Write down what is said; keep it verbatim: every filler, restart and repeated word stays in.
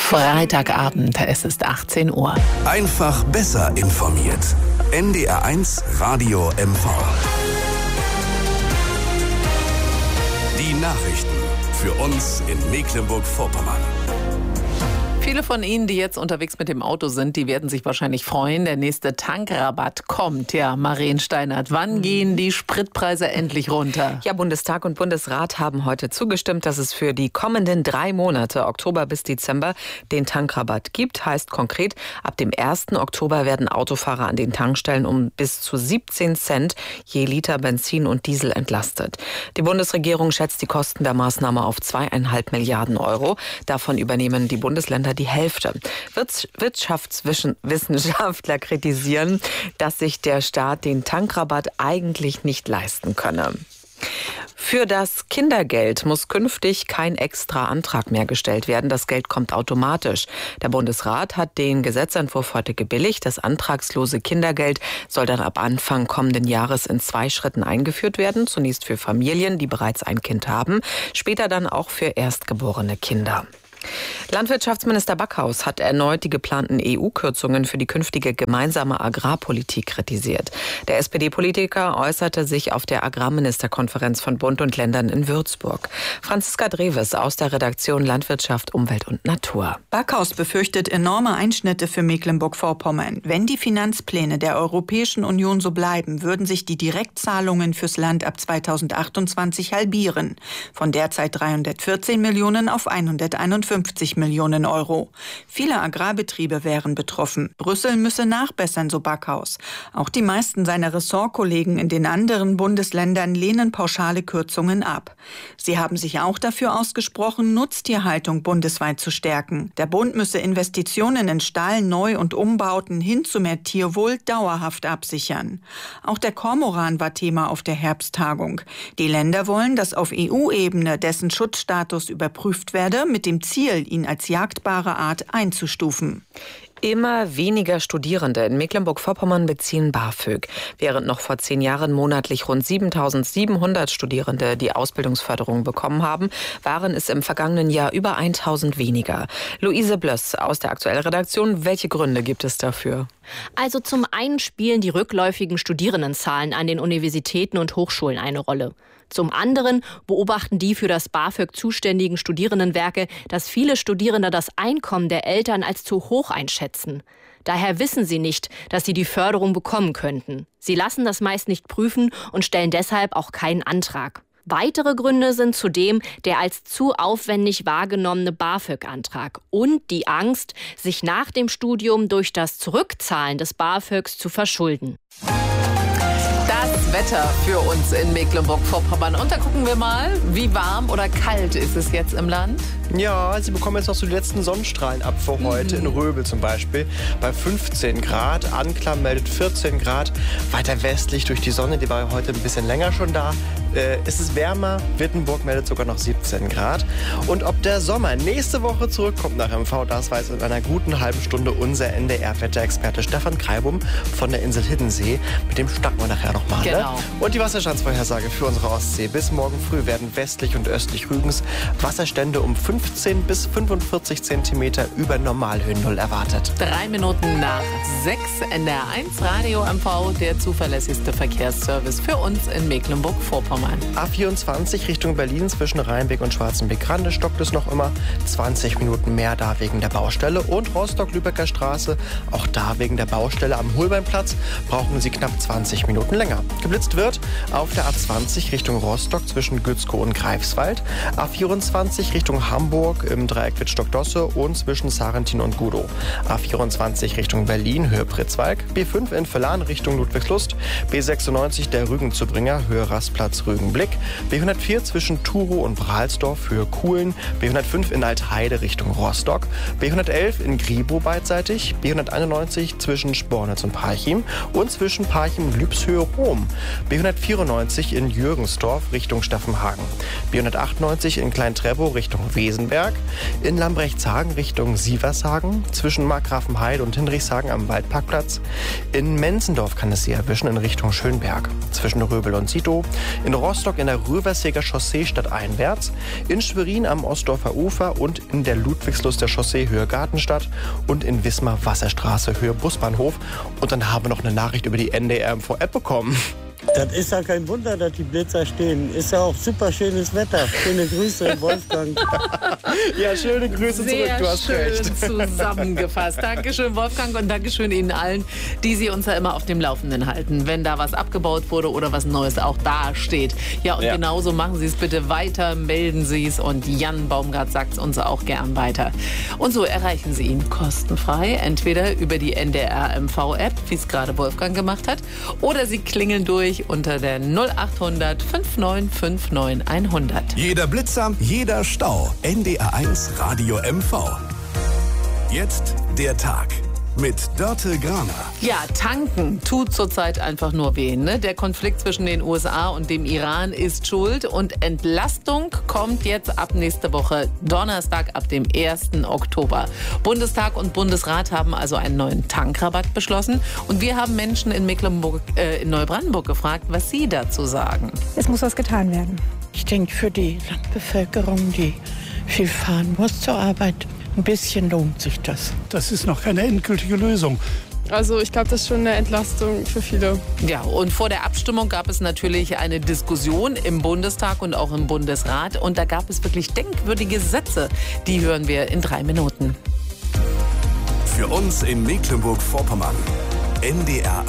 Freitagabend, es ist achtzehn Uhr. Einfach besser informiert. N D R eins Radio M V. Die Nachrichten für uns in Mecklenburg-Vorpommern. Viele von Ihnen, die jetzt unterwegs mit dem Auto sind, die werden sich wahrscheinlich freuen. Der nächste Tankrabatt kommt. Ja, Maren Steinert, wann gehen die Spritpreise endlich runter? Ja, Bundestag und Bundesrat haben heute zugestimmt, dass es für die kommenden drei Monate, Oktober bis Dezember, den Tankrabatt gibt. Heißt konkret, ab dem ersten Oktober werden Autofahrer an den Tankstellen um bis zu siebzehn Cent je Liter Benzin und Diesel entlastet. Die Bundesregierung schätzt die Kosten der Maßnahme auf zweieinhalb Milliarden Euro. Davon übernehmen die Bundesländer die Hälfte. Wirtschaftswissenschaftler kritisieren, dass sich der Staat den Tankrabatt eigentlich nicht leisten könne. Für das Kindergeld muss künftig kein extra Antrag mehr gestellt werden. Das Geld kommt automatisch. Der Bundesrat hat den Gesetzentwurf heute gebilligt. Das antragslose Kindergeld soll dann ab Anfang kommenden Jahres in zwei Schritten eingeführt werden. Zunächst für Familien, die bereits ein Kind haben, später dann auch für erstgeborene Kinder. Landwirtschaftsminister Backhaus hat erneut die geplanten E U-Kürzungen für die künftige gemeinsame Agrarpolitik kritisiert. Der S P D-Politiker äußerte sich auf der Agrarministerkonferenz von Bund und Ländern in Würzburg. Franziska Dreves aus der Redaktion Landwirtschaft, Umwelt und Natur. Backhaus befürchtet enorme Einschnitte für Mecklenburg-Vorpommern. Wenn die Finanzpläne der Europäischen Union so bleiben, würden sich die Direktzahlungen fürs Land ab zweitausendachtundzwanzig halbieren. Von derzeit dreihundertvierzehn Millionen auf hunderteinundfünfzig Millionen Euro. Viele Agrarbetriebe wären betroffen. Brüssel müsse nachbessern, so Backhaus. Auch die meisten seiner Ressortkollegen in den anderen Bundesländern lehnen pauschale Kürzungen ab. Sie haben sich auch dafür ausgesprochen, Nutztierhaltung bundesweit zu stärken. Der Bund müsse Investitionen in Stall-, Neu- und Umbauten hin zu mehr Tierwohl dauerhaft absichern. Auch der Kormoran war Thema auf der Herbsttagung. Die Länder wollen, dass auf E U-Ebene dessen Schutzstatus überprüft werde, mit dem Ziel, ihn als jagdbare Art einzustufen. Immer weniger Studierende in Mecklenburg-Vorpommern beziehen BAföG. Während noch vor zehn Jahren monatlich rund siebentausendsiebenhundert Studierende die Ausbildungsförderung bekommen haben, waren es im vergangenen Jahr über tausend weniger. Luise Blöss aus der aktuellen Redaktion. Welche Gründe gibt es dafür? Also zum einen spielen die rückläufigen Studierendenzahlen an den Universitäten und Hochschulen eine Rolle. Zum anderen beobachten die für das BAföG zuständigen Studierendenwerke, dass viele Studierende das Einkommen der Eltern als zu hoch einschätzen. Daher wissen sie nicht, dass sie die Förderung bekommen könnten. Sie lassen das meist nicht prüfen und stellen deshalb auch keinen Antrag. Weitere Gründe sind zudem der als zu aufwendig wahrgenommene BAföG-Antrag und die Angst, sich nach dem Studium durch das Zurückzahlen des BAföGs zu verschulden. Das Wetter für uns in Mecklenburg-Vorpommern. Und da gucken wir mal, wie warm oder kalt ist es jetzt im Land? Ja, Sie bekommen jetzt noch so die letzten Sonnenstrahlen ab für heute. Mhm. In Röbel zum Beispiel bei fünfzehn Grad. Anklam meldet vierzehn Grad. Weiter westlich durch die Sonne, die war heute ein bisschen länger schon da, äh, ist es wärmer. Wittenburg meldet sogar noch siebzehn Grad. Und ob der Sommer nächste Woche zurückkommt nach M V, das weiß in einer guten halben Stunde unser N D R-Wetterexperte Stefan Kreibum von der Insel Hiddensee. Mit dem starten wir nachher noch mal. Genau. Ne? Und die Wasserstandsvorhersage für unsere Ostsee. Bis morgen früh werden westlich und östlich Rügens Wasserstände um fünfzehn bis fünfundvierzig Zentimeter über Normalhöhen Null erwartet. Drei Minuten nach sechs, N D R eins Radio M V, der zuverlässigste Verkehrsservice für uns in Mecklenburg-Vorpommern. A vierundzwanzig Richtung Berlin zwischen Rheinweg und Schwarzenbeck-Rande stockt es noch immer. zwanzig Minuten mehr da wegen der Baustelle. Und Rostock-Lübecker Straße, auch da wegen der Baustelle am Holbeinplatz, brauchen Sie knapp zwanzig Minuten länger. Geblitzt wird auf der A zwanzig Richtung Rostock zwischen Gützkow und Greifswald, A vierundzwanzig Richtung Hamburg im Dreieck Wittstock-Dosse und zwischen Sarrentin und Gudow, A vierundzwanzig Richtung Berlin, Höhe Pritzwalk, B fünf in Völlern Richtung Ludwigslust, B sechsundneunzig der Rügenzubringer, Höhe Rastplatz Rügenblick, B hundertvier zwischen Turow und Brahlsdorf, Höhe Kuhlen, B hundertfünf in Altheide Richtung Rostock, B hundertelf in Gribow beidseitig, B hunderteinundneunzig zwischen Spornitz und Parchim und zwischen Parchim und Lübshöhe Rom, B hundertvierundneunzig in Jürgensdorf Richtung Staffenhagen, B hundertachtundneunzig in Klein-Treppow Richtung Wesenberg, in Lambrechtshagen Richtung Sievershagen, zwischen Markgrafenheide und Hinrichshagen am Waldparkplatz, in Menzendorf kann es Sie erwischen in Richtung Schönberg, zwischen Röbel und Sito, in Rostock in der Röversäger Chaussee stadteinwärts, in Schwerin am Ostdorfer Ufer und in der Ludwigslust der Chaussee Höhe Gartenstadt und in Wismar Wasserstraße Höhe Busbahnhof. Und dann haben wir noch eine Nachricht über die N D R M V-App bekommen. Das ist ja kein Wunder, dass die Blitzer stehen. Ist ja auch super schönes Wetter. Schöne Grüße, Wolfgang. Ja, schöne Grüße Sehr zurück, du hast schön recht. zusammengefasst. Dankeschön, Wolfgang, und Dankeschön Ihnen allen, die Sie uns ja immer auf dem Laufenden halten, wenn da was abgebaut wurde oder was Neues auch da steht. Ja, und Ja. genauso machen Sie es bitte weiter, melden Sie es, und Jan Baumgart sagt es uns auch gern weiter. Und so erreichen Sie ihn kostenfrei, entweder über die N D R M V-App, wie es gerade Wolfgang gemacht hat, oder Sie klingeln durch unter der null acht hundert fünf neun fünf neun hundert. Jeder Blitzer, jeder Stau. N D R eins Radio M V. Jetzt der Tag mit Dörte Graner. Ja, tanken tut zurzeit einfach nur weh. Ne? Der Konflikt zwischen den U S A und dem Iran ist schuld, und Entlastung kommt jetzt ab nächste Woche Donnerstag, ab dem ersten Oktober. Bundestag und Bundesrat haben also einen neuen Tankrabatt beschlossen, und wir haben Menschen in Mecklenburg, äh, in Neubrandenburg gefragt, was sie dazu sagen. Es muss was getan werden. Ich denke, für die Landbevölkerung, die viel fahren muss zur Arbeit, ein bisschen lohnt sich das. Das ist noch keine endgültige Lösung. Also ich glaube, das ist schon eine Entlastung für viele. Ja, und vor der Abstimmung gab es natürlich eine Diskussion im Bundestag und auch im Bundesrat, und da gab es wirklich denkwürdige Sätze. Die hören wir in drei Minuten. Für uns in Mecklenburg-Vorpommern. N D R